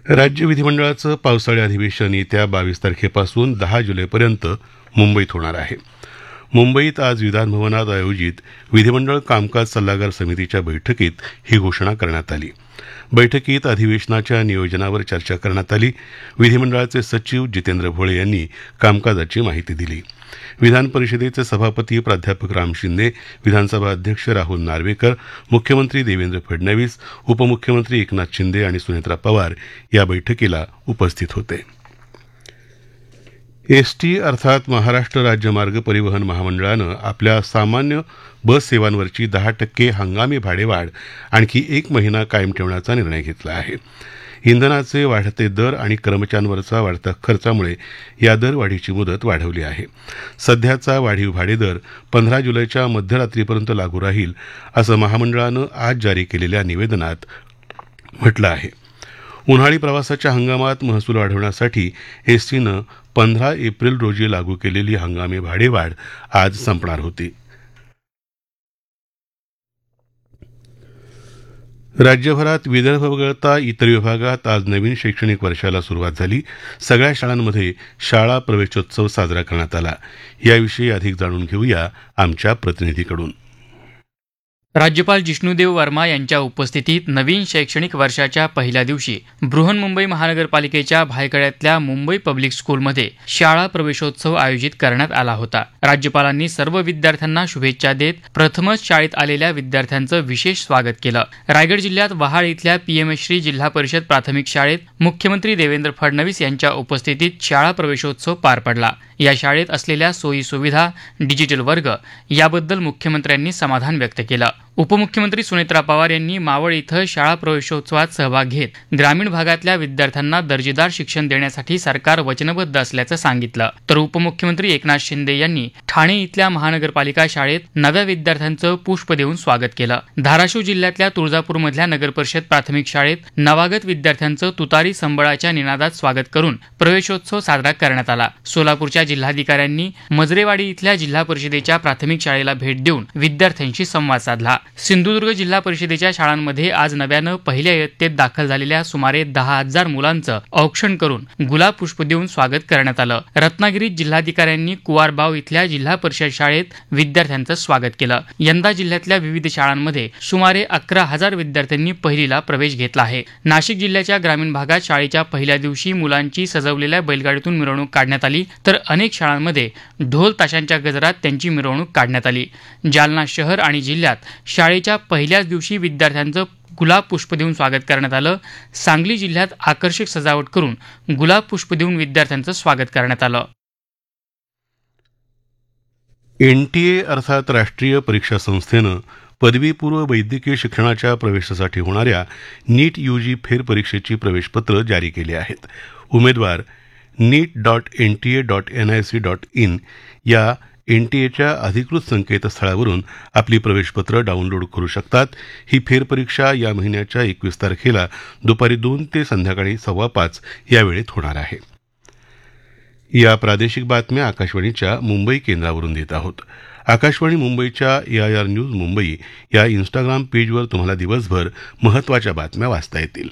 राज्य विधिमंडळाचं पावसाळी अधिवेशन येत्या 22 तारखेपासून 10 जुलैपर्यंत मुंबईत होणार आहे. मुंबईत आज विधानभवनात आयोजित विधिमंडळ कामकाज सल्लागार समितीच्या बैठकीत ही घोषणा करण्यात आली. बैठकीत अधिवेशनाच्या नियोजनावर चर्चा करण्यात आली. विधिमंडळाचे सचिव जितेंद्र भोळे यांनी कामकाजाची माहिती दिली. विधान परिषदेचे सभापती प्राध्यापक राम शिंदे, विधानसभा अध्यक्ष राहुल नार्वेकर, मुख्यमंत्री देवेंद्र फडणवीस, उपमुख्यमंत्री एकनाथ शिंदे आणि सुनेत्रा पवार या बैठकीला उपस्थित होते. एसटी अर्थात महाराष्ट्र राज्य मार्ग परिवहन महामंडळानं आपल्या सामान्य बस सेवांवरची 10% हंगामी भाडेवाढ आणखी 1 महिना कायम ठेवण्याचा निर्णय घेतला आहे. इंधनाचे वाढते दर आणि कर्मचाऱ्यांवरचा वाढता खर्चामुळे या दरवाढीची मुदत वाढवली आहे. सध्याचा वाढीव भाडेदर 15 जुलैच्या मध्यरात्रीपर्यंत लागू राहील असं महामंडळानं आज जारी केलेल्या निवेदनात म्हटलं आहे. उन्हाळी प्रवासाच्या हंगामात महसूल वाढवण्यासाठी एसटीनं 15 एप्रिल रोजी लागू केलेली हंगामी भाडेवाढ आज संपणार होती. राज्यभरात विदर्भ वगळता इतर विभागात आज नवीन शैक्षणिक वर्षाला सुरुवात झाली. सगळ्या शाळांमध्ये शाळा प्रवेशोत्सव साजरा करण्यात आला. याविषयी अधिक जाणून घेऊया आमच्या प्रतिनिधीकडून. राज्यपाल जिष्णुदेव वर्मा यांच्या उपस्थितीत नवीन शैक्षणिक वर्षाच्या पहिल्या दिवशी बृहन्मुंबई महानगरपालिकेच्या भायखळ्यातल्या मुंबई पब्लिक स्कूलमध्ये शाळा प्रवेशोत्सव आयोजित करण्यात आला होता. राज्यपालांनी सर्व विद्यार्थ्यांना शुभेच्छा देत प्रथमच शाळेत आलेल्या विद्यार्थ्यांचं विशेष स्वागत केलं. रायगड जिल्ह्यात वहाड इथल्या पीएमश्री जिल्हा परिषद प्राथमिक शाळेत मुख्यमंत्री देवेंद्र फडणवीस यांच्या उपस्थितीत शाळा प्रवेशोत्सव पार पडला. या शाळेत असलेल्या सोयी सुविधा, डिजिटल वर्ग याबद्दल मुख्यमंत्र्यांनी समाधान व्यक्त केलं. उपमुख्यमंत्री सुनेत्रा पवार यांनी मावळ इथं शाळा प्रवेशोत्सवात सहभाग घेत ग्रामीण भागातल्या विद्यार्थ्यांना दर्जेदार शिक्षण देण्यासाठी सरकार वचनबद्ध असल्याचं सांगितलं. तर उपमुख्यमंत्री एकनाथ शिंदे यांनी ठाणे इथल्या महानगरपालिका शाळेत नव्या विद्यार्थ्यांचं पुष्प देऊन स्वागत केलं. धाराशिव जिल्ह्यातल्या तुळजापूरमधल्या नगरपरिषद प्राथमिक शाळेत नवागत विद्यार्थ्यांचं तुतारी संबळाच्या निनादात स्वागत करून प्रवेशोत्सव साजरा करण्यात आला. सोलापूरच्या जिल्हाधिकाऱ्यांनी मजरेवाडी इथल्या जिल्हा परिषदेच्या प्राथमिक शाळेला भेट देऊन विद्यार्थ्यांशी संवाद साधला. सिंधुदुर्ग जिल्हा परिषदेच्या शाळांमध्ये आज नव्यानं पहिल्या इयत्तेत दाखल झालेल्या सुमारे 10,000 मुलांचं औक्षण करून गुलाब पुष्प देऊन स्वागत करण्यात आलं. रत्नागिरीत जिल्हाधिकाऱ्यांनी कुवारबाव इथल्या जिल्हा परिषद शाळेत विद्यार्थ्यांचं स्वागत केलं. यंदा जिल्ह्यातल्या विविध शाळांमध्ये सुमारे 11,000 विद्यार्थ्यांनी पहिलीला प्रवेश घेतला आहे. नाशिक जिल्ह्याच्या ग्रामीण भागात शाळेच्या पहिल्या दिवशी मुलांची सजवलेल्या बैलगाडीतून मिरवणूक काढण्यात आली, तर अनेक शाळांमध्ये ढोल ताशांच्या गजरात त्यांची मिरवणूक काढण्यात आली. जालना शहर आणि जिल्ह्यात शाळेच्या पहिल्याच दिवशी विद्यार्थ्यांचं गुलाब पुष्प देऊन स्वागत करण्यात आलं. सांगली जिल्ह्यात आकर्षक सजावट करून गुलाब पुष्प देऊन विद्यार्थ्यांचं स्वागत करण्यात आलं. एनटीए अर्थात राष्ट्रीय परीक्षा संस्थेनं पदवीपूर्व वैद्यकीय शिक्षणाच्या प्रवेशासाठी होणाऱ्या नीट यूजी फेरपरीक्षेची प्रवेशपत्र जारी केली आहेत. उमेदवार NEET.NTA.NIC.in या एनटीएच्या अधिकृत संकेतस्थळावरून आपली प्रवेशपत्र डाउनलोड करू शकतात. ही फेरपरीक्षा या महिन्याच्या 21 तारखेला दुपारी 2 ते संध्याकाळी 5:15 या वेळेत होणार आहे. या प्रादेशिक बातम्या आकाशवाणीच्या मुंबई केंद्रावरून देत आहोत. आकाशवाणी मुंबईच्या AIR न्यूज मुंबई या इंस्टाग्राम पेजवर तुम्हाला दिवसभर महत्त्वाच्या बातम्या वाचता येतील.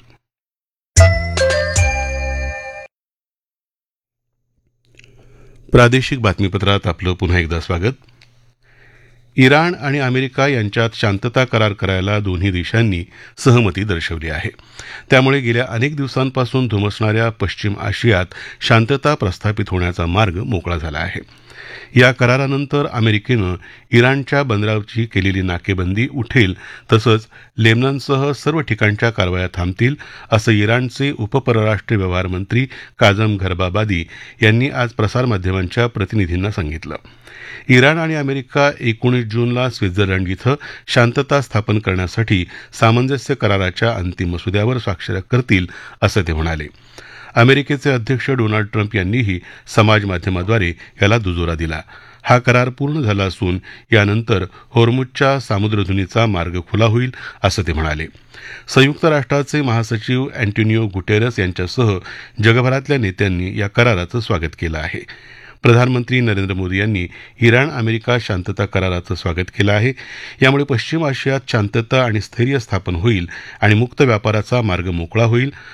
प्रादेशिक बातमीपत्रात आपलं पुन्हा एकदा स्वागत. इराण आणि अमेरिका यांच्यात शांतता करार करायला दोन्ही देशांनी सहमती दर्शवली आहे. त्यामुळे गेल्या अनेक दिवसांपासून धुमसणाऱ्या पश्चिम आशियात शांतता प्रस्थापित होण्याचा मार्ग मोकळा झाला आहे. या करारानंतर अमेरिकेनं इराणच्या बंदरावरची केलेली नाकेबंदी उठेल, तसंच लेबनॉनसह सर्व ठिकाणच्या कारवाया थांबतील, असं इराणचे उपपरराष्ट्र व्यवहार मंत्री काझम घरबाबादी यांनी आज प्रसारमाध्यमांच्या प्रतिनिधींना सांगितलं. इराण आणि अमेरिका 19 जूनला स्वित्झर्लंड इथं शांतता स्थापन करण्यासाठी सामंजस्य कराराच्या अंतिम मसुद्यावर स्वाक्षऱ्या करतील, असं ते म्हणाले. अमेरिकेचे अध्यक्ष डोनाल्ड ट्रम्प यांनीही समाजमाध्यमाद्वारे याला दुजोरा दिला. हा करार पूर्ण झाला असून यानंतर होर्मुझच्या सामुद्रधुनीचा मार्ग खुला होईल, असं ते म्हणाले. संयुक्त राष्ट्राचे महासचिव अँटोनियो गुटेरस यांच्यासह जगभरातल्या नेत्यांनी या कराराचं स्वागत केलं आहे. प्रधानमंत्री नरेंद्र मोदी यांनी इराण अमेरिका शांतता कराराचं स्वागत केलं आहे. यामुळे पश्चिम आशियात शांतता आणि स्थैर्य स्थापन होईल आणि मुक्त व्यापाराचा मार्ग मोकळा होईल,